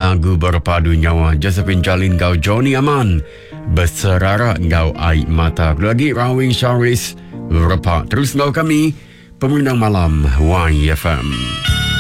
lagu berpadu nyawa Josephine Jalin gau Johnny Aman Berserarak gau air mata. Lagi Rawing Syaris Repak terus gau kami Pemenang Malam YFM.